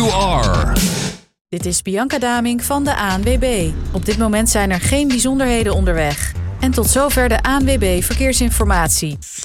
you are. Dit is Bianca Daming van de ANWB. Op dit moment zijn er geen bijzonderheden onderweg. En tot zover de ANWB Verkeersinformatie.